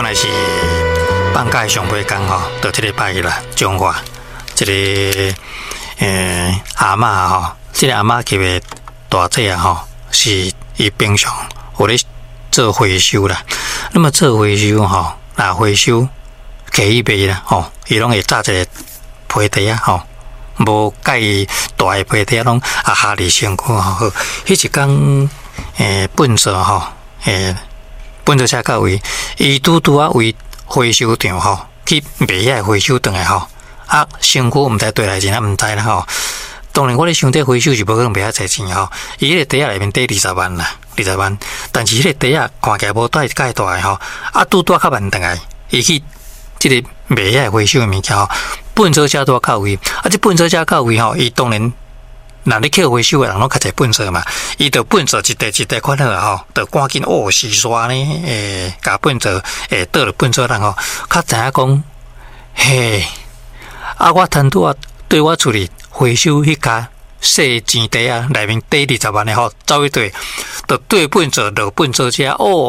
本来是放假上尾工吼，到这礼拜日啦，中华这个阿嬷吼，这个阿嬷级的大姐啊吼，是伊平常有咧做回收啦。那么做回收吼，那回收可以卖啦吼，伊拢会炸一个皮袋啊吼，无介意大个皮袋拢下伫身躯吼。迄一天本社吼本社车到位，伊拄啊为回收场吼去卖遐回收顿来吼，身躯毋知对来钱毋知啦吼。当然，我咧想这回收是无可能卖遐侪钱吼。伊迄个袋内面底20万啦，20万。但是迄个袋看起来无带介大个吼，拄较慢顿来，伊去即个卖遐回收物件吼，本车车拄到位，这本车车到位吼，伊当然。那你去回收的人拢较侪本色嘛，伊就本色一袋款好吼，就赶紧洗刷呢，甲本色倒了本色人吼，较知影讲，嘿，我摊拄啊对我厝里回收迄家细钱袋啊，内面底20万的吼，走去对，就对本色落本色车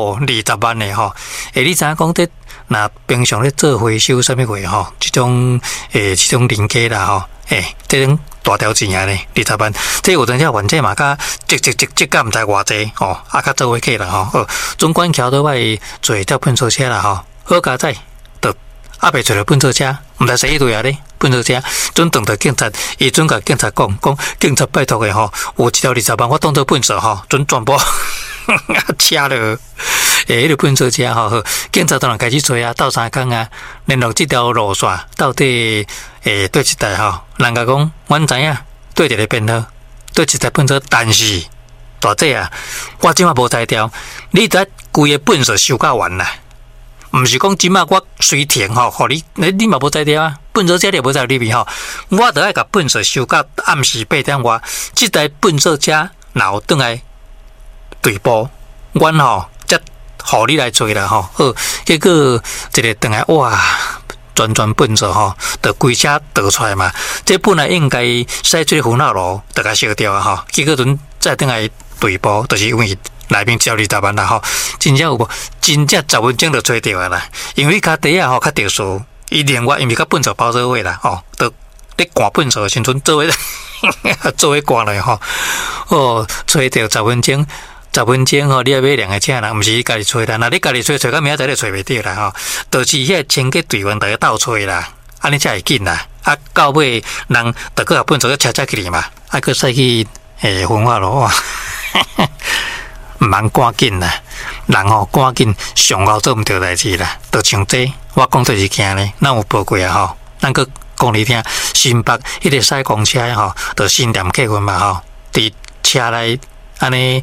20万的吼，你知影讲这那平常咧做回收啥物货吼，这种零件啦吼，这种。大条钱啊咧，20万，这有阵只原这嘛，甲积甲毋知偌济吼，较做伙客啦吼。总管桥倒来做条喷车车啦吼，好佳仔，就袂做着喷车车，毋知谁对啊咧，喷车车，准等着警察，伊准甲警察讲，警察拜托诶吼，有一条20万，我当做喷车吼，准全部车了。迄个喷车车吼，警察当然开始找啊，斗3工啊，联络这条路线到底对一台吼，人家讲，阮知影对一个编号，对一台喷车，但是大姐啊，我即马无才调，你得规个本事收到完啦，毋是讲即马我随停吼，互你嘛无才调啊，本车车你无在里面吼，我得爱甲本事收到暗时8点外，即台本车车然后转来对簿，阮吼。互你来做啦吼，好，结果一个转来哇，全本色吼，就规车倒出来嘛。这本来应该驶出胡闹路，就甲烧掉啊吼。结果阵再转来对簿，就是因为内面交20万啦吼，真正有无？真正10分钟就找着啊啦。因为卡底啊吼较特殊，伊另外因为甲本色包做伙啦吼，就咧赶本色时阵做伙赶来吼，找着10分钟。10分钟吼，你要买2个车啦，毋是你家己找啦。那你家己找到明仔载就找袂着啦吼。就是遐清洁队员大家斗找啦，安尼才会紧啦。到尾人就搁本做车起哩嘛，搁驶去焚化炉哇，毋通赶紧啦。人吼赶紧上后做毋着代志啦，就像这我讲这是惊咧，咱有报过啊吼，咱搁讲你听，新北迄个驶公车吼，就新店客运嘛吼，伫车内。安尼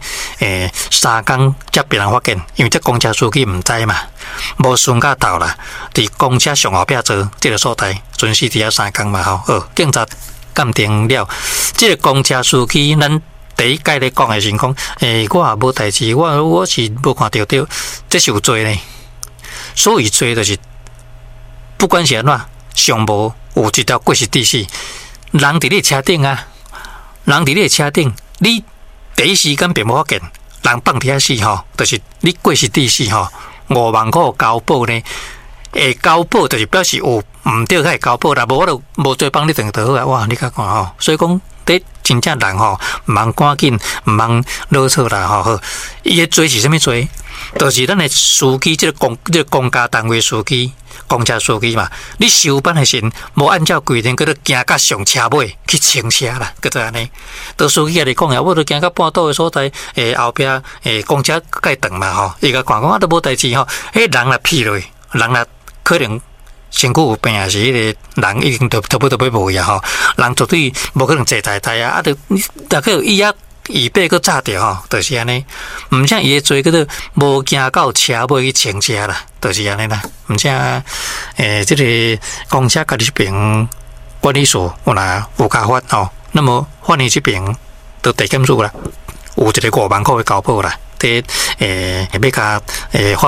3工才别人发现，因为这公车司机毋知嘛，无顺到头啦，伫公车上后壁坐这个所在，准时伫遐3工嘛吼。警察鉴定了，这个公车司机，咱第一届咧讲的是讲，我也无代志，我是无看到，这是有罪呢。所以罪就是不管是安怎，上无有一条过失致死，人伫你车顶啊，人伫你车顶，你。第一时间并无发现，人放伫遐死吼，就是你过失致死吼，5万块交保呢。交保就是表示有毋对，会交保啦。无我就无做帮你等就好啊。哇，你甲看吼，所以讲，这真正人吼，毋通赶紧，毋通啰嗦啦吼。好，伊个罪是啥物罪？就是咱的司机，这个公家单位司机。公车司机嘛，你收班的时无按照规定，佮你行到上车尾去清车啦，佮做安尼。到司机也来讲呀，我都行到半岛的所在，后壁公车该等嘛吼，伊甲看讲都无代志吼，人若劈落，人若可能身躯有病啊，是迄个人已经都不要无呀吼，人绝对无可能坐在台啊，就大概有伊预备佮炸掉吼，就是安尼。毋像伊个做叫做无行到车尾去清车啦，就是安尼啦。毋像这个公车家己这边管理所有加发吼，那么法院这边都地检署啦，有一个5万块的交保啦，要甲